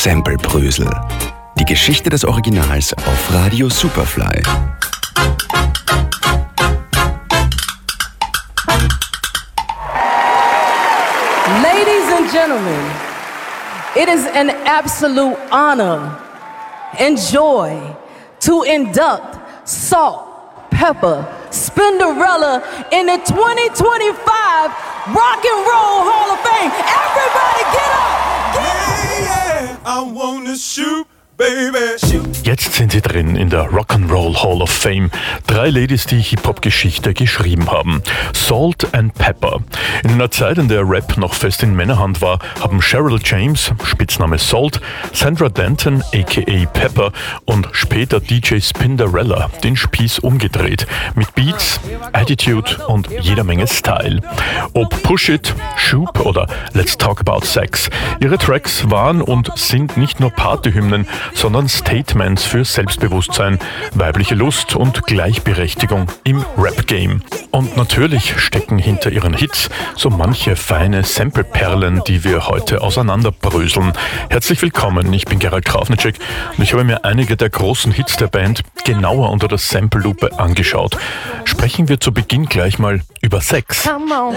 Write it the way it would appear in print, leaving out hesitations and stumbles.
Sample-Brösel. Die Geschichte des Originals auf Radio Superfly. Ladies and gentlemen, it is an absolute honor and joy to induct Salt-N-Pepa Spinderella in the 2025 Rock and Roll Hall of Fame. Everybody get up! Yeah, I wanna shoot, baby, shoot. Jetzt sind sie drin in der Rock'n'Roll Hall of Fame. 3 Ladies, die Hip-Hop-Geschichte geschrieben haben. Salt-N-Pepa. In einer Zeit, in der Rap noch fest in Männerhand war, haben Cheryl James, Spitzname Salt, Sandra Denton, a.k.a. Pepper und später DJ Spinderella den Spieß umgedreht. Mit Beats, Attitude und jeder Menge Style. Ob Push It, Shoop oder Let's Talk About Sex. Ihre Tracks waren und sind nicht nur Partyhymnen, sondern Statements für Selbstbewusstsein, weibliche Lust und Gleichberechtigung im Rap-Game. Und natürlich stecken hinter ihren Hits so manche feine Sample-Perlen, die wir heute auseinanderbröseln. Herzlich willkommen, ich bin Gerald Krafnicek und ich habe mir einige der großen Hits der Band genauer unter der Sample-Lupe angeschaut. Sprechen wir zu Beginn gleich mal über Sex.